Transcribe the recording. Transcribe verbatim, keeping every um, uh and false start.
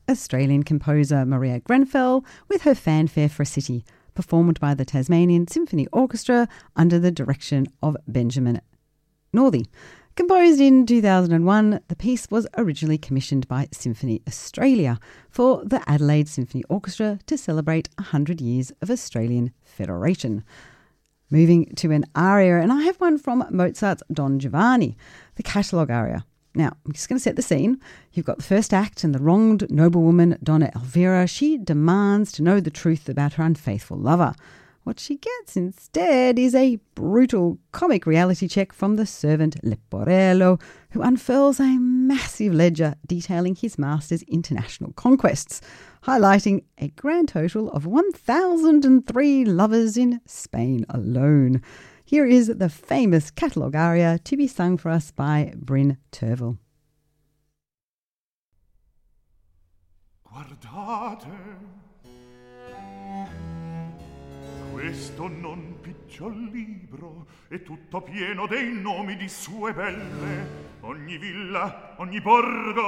Australian composer Maria Grenfell with her Fanfare for a City, performed by the Tasmanian Symphony Orchestra under the direction of Benjamin Northey. Composed in two thousand one, the piece was originally commissioned by Symphony Australia for the Adelaide Symphony Orchestra to celebrate one hundred years of Australian Federation. Moving to an aria, and I have one from Mozart's Don Giovanni, the catalogue aria. Now, I'm just going to set the scene. You've got the first act, and the wronged noblewoman, Donna Elvira, she demands to know the truth about her unfaithful lover. What she gets instead is a brutal comic reality check from the servant Leporello, who unfurls a massive ledger detailing his master's international conquests, highlighting a grand total of one thousand three lovers in Spain alone. Here is the famous catalogue aria to be sung for us by Bryn Tervel. Guardate, questo non picciol libro è tutto pieno dei nomi di sue belle, ogni villa, ogni borgo